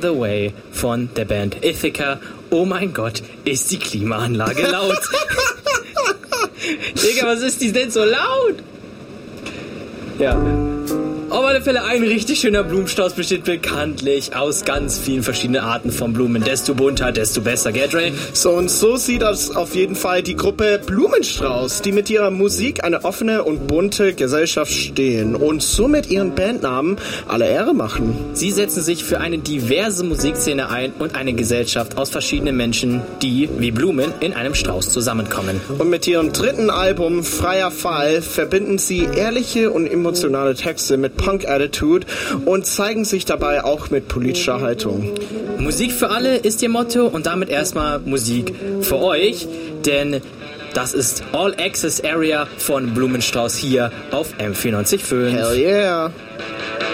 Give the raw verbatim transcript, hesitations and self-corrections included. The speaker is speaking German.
the Way von der Band Ithaca. Oh mein Gott, ist die Klimaanlage laut. Digga, was ist die denn so laut? Ja. Auf alle Fälle, ein richtig schöner Blumenstrauß besteht bekanntlich aus ganz vielen verschiedenen Arten von Blumen. Desto bunter, desto besser, gell, Dre? So, und so sieht das auf jeden Fall die Gruppe Blumenstrauß, die mit ihrer Musik eine offene und bunte Gesellschaft stehen und somit ihren Bandnamen alle Ehre machen. Sie setzen sich für eine diverse Musikszene ein und eine Gesellschaft aus verschiedenen Menschen, die, wie Blumen, in einem Strauß zusammenkommen. Und mit ihrem dritten Album, Freier Fall, verbinden sie ehrliche und emotionale Texte mit Punk-Attitude und zeigen sich dabei auch mit politischer Haltung. Musik für alle ist ihr Motto und damit erstmal Musik für euch, denn das ist All Access Area von Blumenstrauß hier auf M vierundneunzig Komma fünf. Hell yeah!